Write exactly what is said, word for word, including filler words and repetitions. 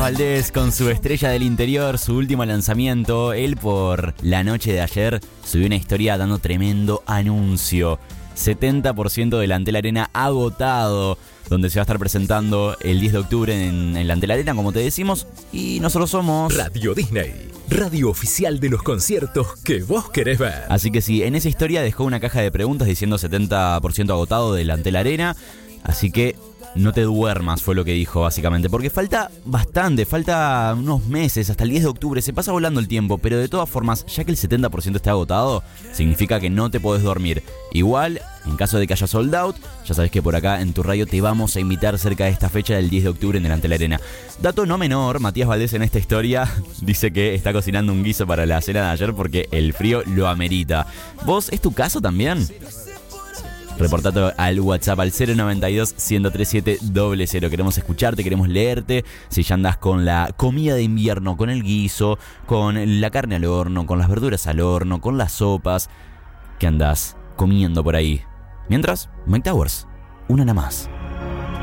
Valdés con su Estrella del Interior, su último lanzamiento. Él por la noche de ayer subió una historia dando tremendo anuncio. setenta por ciento del Antel Arena agotado, donde se va a estar presentando el diez de octubre en el Antel Arena, como te decimos, y nosotros somos Radio Disney, radio oficial de los conciertos que vos querés ver. Así que sí, en esa historia dejó una caja de preguntas diciendo setenta por ciento agotado del Antel Arena, así que no te duermas, fue lo que dijo básicamente, porque falta bastante, falta unos meses, hasta el diez de octubre, se pasa volando el tiempo, pero de todas formas, ya que el setenta por ciento está agotado, significa que no te podés dormir. Igual, en caso de que haya sold out, ya sabes que por acá en tu radio te vamos a invitar cerca de esta fecha del diez de octubre en el Antel Arena. Dato no menor, Matías Valdés en esta historia dice que está cocinando un guiso para la cena de ayer porque el frío lo amerita. ¿Vos, es tu caso también? Reportate al WhatsApp al cero noventa y dos, ciento treinta y siete, cero cero. Queremos escucharte, queremos leerte. Si ya andás con la comida de invierno, con el guiso, con la carne al horno, con las verduras al horno, con las sopas, ¿qué andás comiendo por ahí? Mientras, Mike Towers, una nada más.